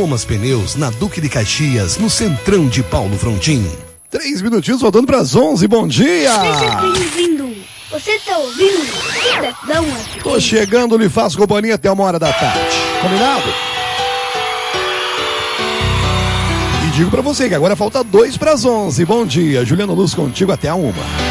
Thomas Pneus, na Duque de Caxias, no centrão de Paulo Frontin. 3 minutinhos, voltando para as 11, bom dia! Seja bem-vindo. Você tá ouvindo? Cidadão FM. Tô chegando, lhe faço companhia até 1h da tarde. Combinado? E digo pra você que agora falta 2 para as 11. Bom dia, Juliano Luz contigo até a 1h.